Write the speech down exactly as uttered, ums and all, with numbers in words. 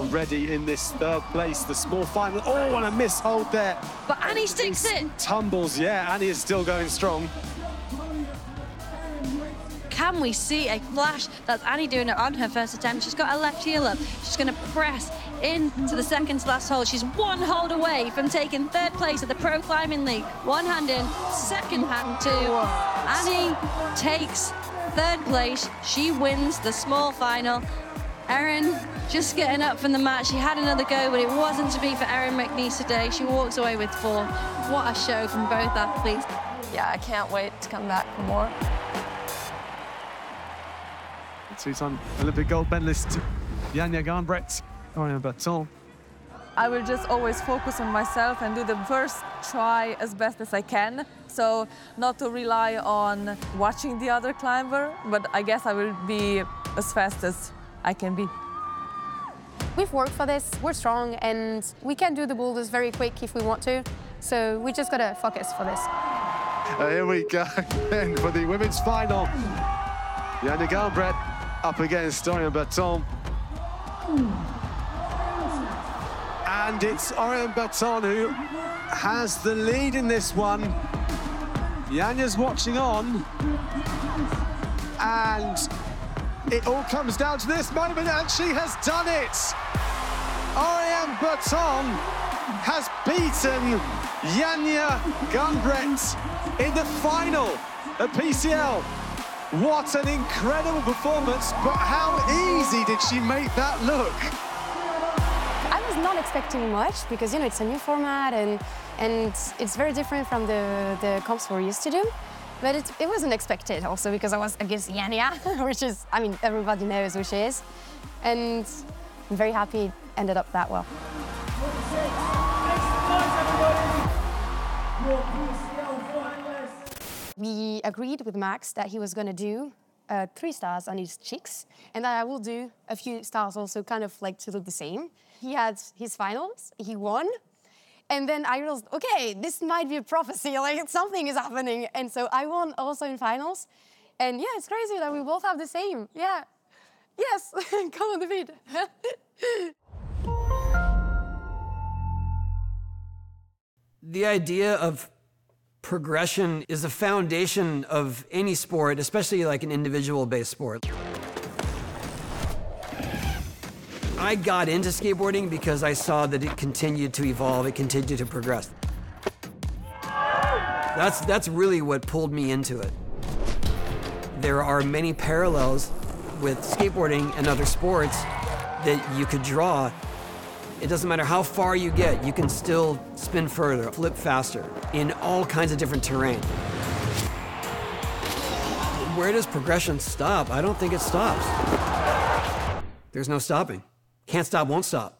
already in this third place, the small final. Oh, and a mishold there. But Annie sticks it. Tumbles, yeah, Annie is still going strong. Can we see a flash? That's Annie doing it on her first attempt. She's got her left heel up. She's going to press into the second to last hold. She's one hold away from taking third place at the Pro Climbing League. One hand in, second hand two. Annie takes third place. She wins the small final. Erin just getting up from the mat. She had another go, but it wasn't to be for Erin McNeese today. She walks away with four. What a show from both athletes. Yeah, I can't wait to come back for more. Two-time Olympic gold medalist Janja Garnbret, Orion Berton. I will just always focus on myself and do the first try as best as I can. So not to rely on watching the other climber, but I guess I will be as fast as I can be. We've worked for this, we're strong, and we can do the boulders very quick if we want to. So we just gotta focus for this. Uh, here we go then for the women's final. Janja Garnbret up against Orion Berton. And it's Orion Berton who has the lead in this one. Janja's watching on. And it all comes down to this moment, and she has done it. Orion Berton has beaten Janja Garnbret in the final at P C L. What an incredible performance, but how easy did she make that look? I was not expecting much because, you know, it's a new format and and it's very different from the, the comps we're used to do. But it, it wasn't expected also because I was against Janja, which is, I mean, everybody knows who she is. And I'm very happy it ended up that well. We agreed with Max that he was going to do uh, three stars on his cheeks, and that I will do a few stars also, kind of like to look the same. He had his finals, he won, and then I realized, okay, this might be a prophecy, like something is happening. And so I won also in finals, and yeah, it's crazy that we both have the same. Yeah, yes, come on the beat. The idea of progression is the foundation of any sport, especially like an individual-based sport. I got into skateboarding because I saw that it continued to evolve, it continued to progress. That's, that's really what pulled me into it. There are many parallels with skateboarding and other sports that you could draw. It doesn't matter how far you get, you can still spin further, flip faster, in all kinds of different terrain. Where does progression stop? I don't think it stops. There's no stopping. Can't stop, won't stop.